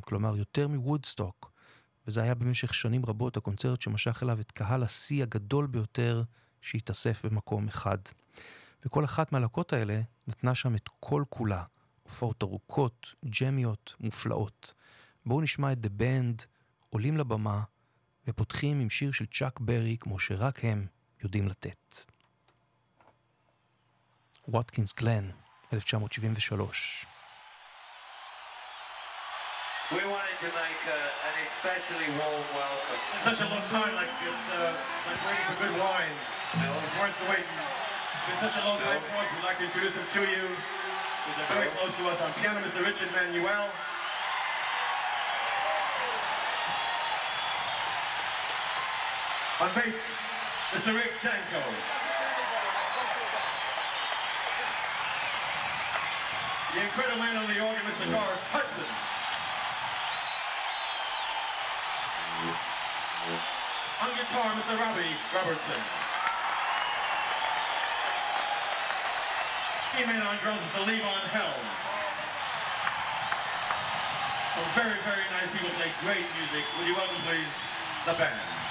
כלומר יותר מוודסטוק, וזה היה במשך שנים רבות הקונצרט שמשך אליו את קהל השיא הגדול ביותר שהתאסף במקום אחד. וכל אחת מהלהקות האלה נתנה שם את כל כולה, הופעות ארוכות, ג'מיות, מופלאות. בואו נשמע את The Band, עולים לבמה, ופותחים עם שיר של צ'אק ברי, כמו שרק הם יודעים לתת. ווטקינס גלן, 1973. We wanted to make an especially warm welcome. Such a long time, like it's like waiting for good wine. It's worth the wait. It's such a long time for us. We'd like to introduce him to you. He's very close to us on piano, Mr. Richard Manuel. On bass, Mr. Rick Janko. The incredible man on the organ, Mr. Doris Hudson. On guitar, Mr. Robbie Robertson. Keyman on drums, Mr. Levon Helms. Some very, very nice people play great music. Would you welcome, please, the band?